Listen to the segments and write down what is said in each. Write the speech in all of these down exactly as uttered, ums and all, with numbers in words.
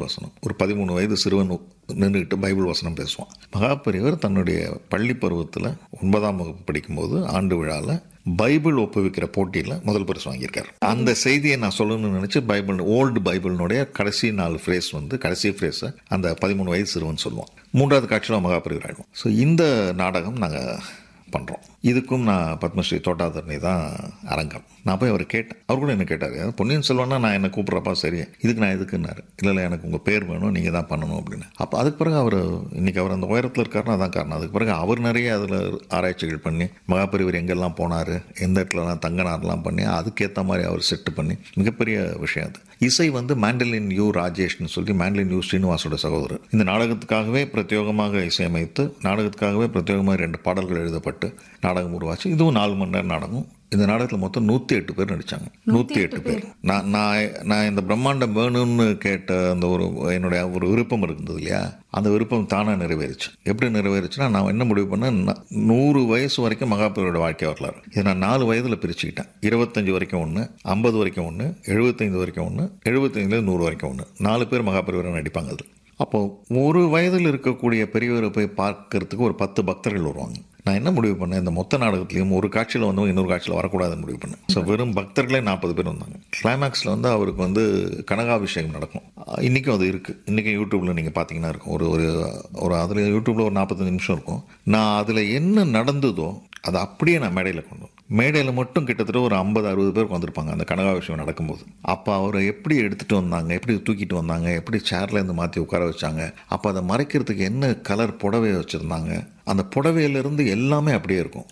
வசனம். ஒரு பதிமூணு வயது சிறுவன் நின்றுக்கிட்டு பைபிள் வசனம் பேசுவான். மகாபெரியவர் தன்னுடைய பள்ளி பருவத்தில் ஒன்பதாம் வகுப்பு படிக்கும்போது ஆண்டு விழாவில் பைபிள் ஒப்புவிக்கிற போட்டியில் முதல் பரிசு வாங்கியிருக்காரு. அந்த செய்தியை நான் சொல்லணும்னு நினச்சி பைபிள் ஓல்டு பைபிளினுடைய கடைசி நாலு ஃப்ரேஸ் வந்து கடைசி ஃப்ரேஸை அந்த பதிமூணு வயது சிறுவன் சொல்லுவான். மூன்றாவது காட்சியில் மகாபெரியவர் ஆகிடும். ஸோ இந்த நாடகம் நாங்கள் பண்ணுறோம். இதுக்கும் நான் பத்மஸ்ரீ தோட்டாதரணி தான் அரங்கம். நான் போய் அவர் கேட்டேன். அவர் கூட என்ன கேட்டார், பொன்னியின் செல்வன்னா நான் என்ன கூப்பிட்றப்பா சரி, இதுக்கு நான் எதுக்குன்னாரு. இல்லை இல்லை எனக்கு உங்கள் பேர் வேணும், நீங்கள் தான் பண்ணணும் அப்படின்னு. அப்போ அதுக்கு பிறகு அவர் இன்றைக்கி அவர் அந்த உயரத்தில் இருக்காருன்னா அதான் காரணம். அதுக்கு பிறகு அவர் நிறைய அதில் ஆராய்ச்சிகள் பண்ணி மகாபெரியவர் எங்கெல்லாம் போனார், எந்த இடத்துலலாம் தங்கினார்லாம் பண்ணி அதுக்கேற்ற மாதிரி அவர் செட்டு பண்ணி மிகப்பெரிய விஷயம் அது. இசை வந்து மேண்டலின் யூ ராஜேஷ்னு சொல்லி மேண்டலின் யூ ஸ்ரீனிவாசோட சகோதரர். இந்த நாடகத்துக்காகவே பிரத்யேகமாக இசையமைத்து நாடகத்துக்காகவே பிரத்யேகமாக ரெண்டு பாடல்கள் எழுதப்பட்டு நாடகம் உருவாச்சு. இதுவும் நாலு மணி நேரம் நாடகம். இந்த நாடகத்தில் மொத்தம் நூற்றி எட்டு பேர் நடித்தாங்க. நூற்றி எட்டு பேர். நான் நான் நான் இந்த பிரம்மாண்டம் வேணும்னு கேட்ட அந்த ஒரு என்னுடைய ஒரு விருப்பம் இருந்தது இல்லையா, அந்த விருப்பம் தானாக நிறைவேறிச்சு. எப்படி நிறைவேறிச்சுன்னா, நான் என்ன முடிவு பண்ணேன், நூறு வயசு வரைக்கும் மகாபெரியரோட வாழ்க்கை வரலாறு இதை நான் நாலு வயதில் பிரிச்சுக்கிட்டேன். இருபத்தஞ்சு வரைக்கும் ஒன்று, ஐம்பது வரைக்கும் ஒன்று, எழுபத்தைந்து வரைக்கும் ஒன்று, எழுபத்தைந்துலேருந்து நூறு வரைக்கும் ஒன்று. நாலு பேர் மகாபெரியவரை நடிப்பாங்க. அது அப்போது ஒரு வயதில் இருக்கக்கூடிய பெரியவரை போய் பார்க்கறதுக்கு ஒரு பத்து பக்தர்கள் வருவாங்க. நான் என்ன முடிவு பண்ணேன், இந்த மொத்த நாடகத்துலேயும் ஒரு காட்சியில் வந்து இன்னொரு காட்சியில் வரக்கூடாதுன்னு முடிவு பண்ணேன். ஸோ வெறும் பக்தர்களே நாற்பது பேர் வந்தாங்க. கிளைமேக்ஸில் வந்து அவருக்கு வந்து கனகாபிஷேகம் நடக்கும். இன்றைக்கும் அது இருக்குது. இன்றைக்கும் யூடியூப்பில் நீங்கள் பார்த்தீங்கன்னா இருக்கும். ஒரு ஒரு ஒரு அதில் யூடியூப்பில் ஒரு நாற்பத்தஞ்சு நிமிஷம் இருக்கும். நான் அதில் என்ன நடந்ததோ அதை அப்படியே நான் மேடையில் கொண்டு மேடையில் மட்டும் கிட்டத்தட்ட ஒரு ஐம்பது அறுபது பேருக்கு வந்திருப்பாங்க அந்த கனகாபிஷேகம் நடக்கும்போது. அப்போ அவரை எப்படி எடுத்துகிட்டு வந்தாங்க, எப்படி தூக்கிட்டு வந்தாங்க, எப்படி சேர்லேருந்து மாற்றி உட்கார வச்சாங்க, அப்போ அதை மறைக்கிறதுக்கு என்ன கலர் புடவையை வச்சுருந்தாங்க, அந்த புடவையிலிருந்து எல்லாமே அப்படியே இருக்கும்.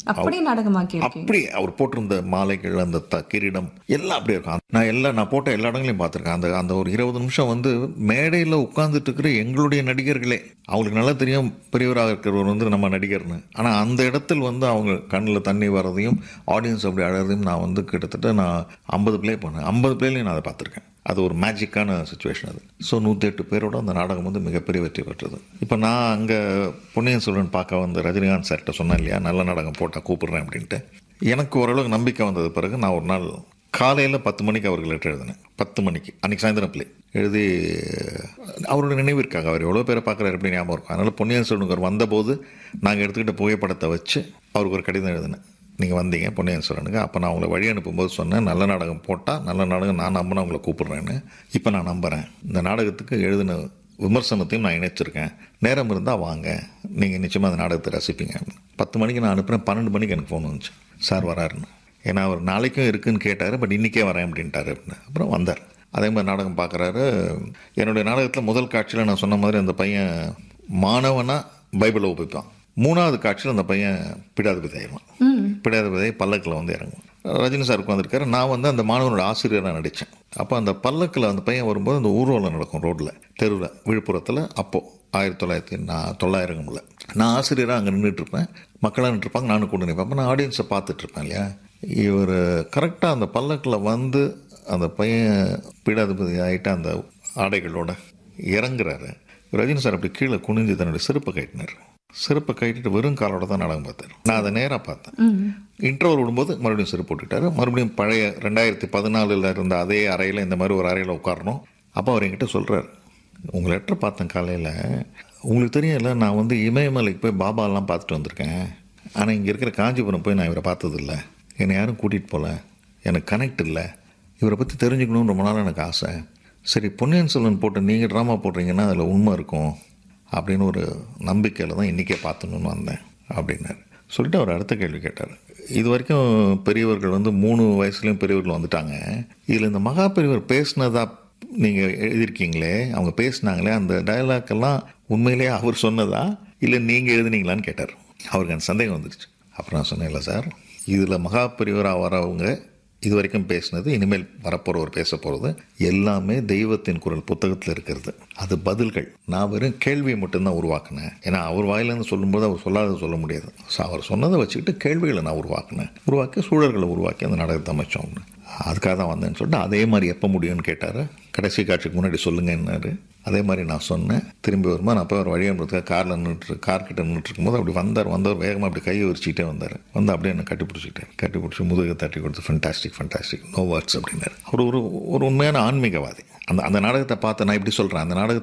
அப்படி அவர் போட்டிருந்த மாலைகள், அந்த த கிரீடம் எல்லாம் அப்படியே இருக்கும். நான் எல்லாம் நான் போட்ட எல்லா இடங்களையும் பார்த்துருக்கேன். அந்த அந்த ஒரு இருபது நிமிஷம் வந்து மேடையில் உட்கார்ந்துட்டு இருக்கிற எங்களுடைய நடிகர்களே, அவங்களுக்கு நல்லா தெரியும் பெரியவராக இருக்கிறவர் வந்து நம்ம நடிகர்னு. ஆனால் அந்த இடத்தில் வந்து அவங்க கண்ணில் தண்ணி வர்றதையும் ஆடியன்ஸ் அப்படி அழகிறதையும் நான் வந்து கிட்டத்தட்ட நான் ஐம்பது பிளே பண்ணேன். ஐம்பது பிளேலையும் நான் அதை பார்த்துருக்கேன். அது ஒரு மேஜிக்கான சுச்சுவேஷன் அது. ஸோ நூற்றி எட்டு பேரோட அந்த நாடகம் வந்து மிகப்பெரிய வெற்றி பெற்றது. இப்போ நான் அங்கே பொன்னியின் செல்வன் பார்க்க வந்து ரஜினிகாந்த் சார்கிட்ட சொன்னேன் இல்லையா, நல்ல நாடகம் போட்டால் கூப்பிட்றேன் அப்படின்ட்டு. எனக்கு ஓரளவுக்கு நம்பிக்கை வந்தது பிறகு நான் ஒரு நாள் காலையில் பத்து மணிக்கு அவருக்கு லெட்டர் எழுதினேன். பத்து மணிக்கு அன்றைக்கி சாயந்தரம் பிள்ளை எழுதி அவரோட நினைவிற்காக அவர் எவ்வளோ பேரை பார்க்குறாரு எப்படி ஞாபகம் இருக்கும். அதனால் பொன்னியின் செல்வன் அவர் வந்தபோது நாங்கள் எடுத்துக்கிட்ட புகைப்படத்தை வச்சு அவருக்கு ஒரு கடிதம் எழுதினேன். நீங்கள் வந்தீங்க பொன்னியின் செல்வனுக்கு, அப்போ நான் உங்களை வழி அனுப்பும்போது சொன்னேன், நல்ல நாடகம் போட்டால் நல்ல நாடகம் நான் நம்பினா உங்களை கூப்பிட்றேன்னு. இப்போ நான் நம்புகிறேன். இந்த நாடகத்துக்கு எழுதின விமர்சனத்தையும் நான் இணைச்சிருக்கேன். நேரம் இருந்தால் வாங்க, நீங்கள் நிச்சயமாக அந்த நாடகத்தை ரசிப்பீங்க. பத்து மணிக்கு நான் அனுப்புகிறேன். பன்னெண்டு மணிக்கு எனக்கு ஃபோன் வந்துச்சு, சார் வராருன்னு. ஏன்னா அவர் நாளைக்கும் இருக்குதுன்னு கேட்டார், பட் இன்றைக்கே வரேன் அப்படின்ட்டார் அப்படின்னு. அப்புறம் வந்தார். அதே மாதிரி நாடகம் பார்க்குறாரு. என்னுடைய நாடகத்தில் முதல் காட்சியில் நான் சொன்ன மாதிரி அந்த பையன் மாணவனாக பைபிளை ஒப்பிப்பான். மூணாவது காட்சியில் அந்த பையன் பிடாதிபதி ஆயிடுவான். பிடாதிபதி பல்லக்கில் வந்து இறங்குவான். ரஜினி சார் உட்காந்துருக்காரு. நான் வந்து அந்த மாணவனோட ஆசிரியராக நடித்தேன். அப்போ அந்த பல்லக்கில் அந்த பையன் வரும்போது அந்த ஊர்வலம் நடக்கும் ரோட்டில், தெருவில், விழுப்புரத்தில். அப்போது ஆயிரத்தி தொள்ளாயிரத்தி நான் தொள்ளாயிரங்கம்ல நான் ஆசிரியராக அங்கே நின்றுட்டுருப்பேன். மக்களாக நின்றுருப்பாங்க, நானும் கூட நிற்பேன். அப்போ நான் ஆடியன்ஸை பார்த்துட்ருப்பேன் இல்லையா. இவர் கரெக்டாக அந்த பல்லக்கில் வந்து அந்த பையன் பீடாதிபதி ஆகிட்டு அந்த ஆடைகளோட இறங்குறாரு. ரஜினி சார் அப்படி கீழே குனிஞ்சு தன்னுடைய செருப்பை கட்டினார். செருப்பை கட்டிட்டு வெறும் காலோட தான் நாடகம் பார்த்தார். நான் அதை நேராக பார்த்தேன். இன்ட்ரோல் விடும்போது மறுபடியும் செருப்பு போட்டுக்கிட்டாரு. மறுபடியும் பழைய ரெண்டாயிரத்தி பதினாலில் இருந்த அதே அறையில் இந்த மாதிரி ஒரு அறையில் உட்காரணும். அப்போ அவர் என்கிட்ட சொல்கிறார், உங்கள் லெட்டர் பார்த்தேன் காலையில், உங்களுக்கு தெரியல நான் வந்து இமயமலைக்கு போய் பாபாலாம் பார்த்துட்டு வந்திருக்கேன். ஆனால் இங்கே இருக்கிற காஞ்சிபுரம் போய் நான் இவரை பார்த்ததில்லை. என்னை யாரும் கூட்டிகிட்டு போகல, எனக்கு கனெக்ட் இல்லை. இவரை பற்றி தெரிஞ்சுக்கணும்னு ரொம்ப நாள் எனக்கு ஆசை. சரி பொன்னியின் செல்வன் போட்டு நீங்கள் ட்ராமா போடுறீங்கன்னா அதில் உண்மை இருக்கும் அப்படின்னு ஒரு நம்பிக்கையில் தான் இன்றைக்கே பார்த்துணுன்னு வந்தேன் அப்படின்னாரு. சொல்லிட்டு அவர் அடுத்த கேள்வி கேட்டார். இது வரைக்கும் பெரியவர்கள் வந்து மூணு வயசுலேயும் பெரியவர்கள் வந்துட்டாங்க. இதில் இந்த மகா பெரியவர் பேசினதா நீங்கள் எழுதியிருக்கீங்களே, அவங்க பேசினாங்களே, அந்த டயலாக்கெல்லாம் உண்மையிலேயே அவர் சொன்னதா இல்லை நீங்கள் எழுதுனீங்களான்னு கேட்டார். அவருக்கு அந்த சந்தேகம் வந்துருச்சு. அப்புறம் நான் சொன்னேன், இல்லை சார், இதில் மகா பெரியவராக வரவங்க இது வரைக்கும் பேசினது, இனிமேல் வரப்போகிறவர் பேச போகிறது எல்லாமே தெய்வத்தின் குரல் புத்தகத்தில் இருக்கிறது. அது பதில்கள். நான் வெறும் கேள்வியை மட்டும்தான் உருவாக்கினேன். ஏன்னா அவர் வாயிலேருந்து சொல்லும்போது அவர் சொல்லாத சொல்ல முடியாது. ஸோ அவர் சொன்னதை வச்சுக்கிட்டு கேள்விகளை நான் உருவாக்கினேன். உருவாக்கி சூழல்களை உருவாக்கி அந்த நாடகத்தை அமைச்சோம். அதுக்காக தான் வந்தேன்னு சொல்லிட்டு அதே மாதிரி எப்போ முடியும்னு கேட்டார். கடைசி காட்சிக்கு முன்னாடி சொல்லுங்கன்னாரு. அதே மாதிரி நான் சொன்னேன். திரும்பி வருமா நான் போய் ஒரு வழி அனுப்புறதுக்காக காரில் நின்றுட்டு கார்கிட்ட நின்றுட்டு இருக்கும்போது அப்படி வந்தார். வந்தவர் வேகமாக அப்படி கையை விரிச்சிக்கிட்டே வந்தார். வந்து அப்படியே என்னை கட்டி பிடிச்சிக்கிட்டார். கட்டி பிடிச்சி முதுகை தட்டி கொடுத்து ஃபண்டாஸ்டிக் ஃபண்டாஸ்டிக் நோ வேர்ட்ஸ் அப்படின்னாரு. அவர் ஒரு ஒரு உண்மையான ஆன்மீகவாதி. அந்த அந்த நாடகத்தை பார்த்து நான் இப்படி சொல்கிறேன், அந்த நாடகத்தை